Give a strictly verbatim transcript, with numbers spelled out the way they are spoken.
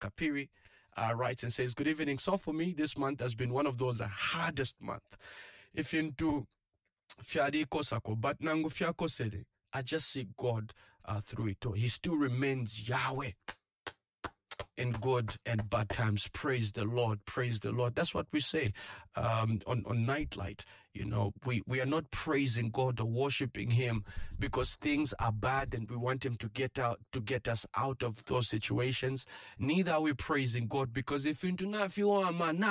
Kapiri uh, writes and says, good evening. So for me, this month has been one of those hardest months. If you do Fiadi Kosako, but Nangu Fiako Sede, I just see God uh, through it all. He still remains Yahweh in good and bad times. Praise the Lord. Praise the Lord. That's what we say um, on, on Nightlight. You know, we, we are not praising God or worshiping him because things are bad and we want him to get out, to get us out of those situations. Neither are we praising God because if you do not feel, man,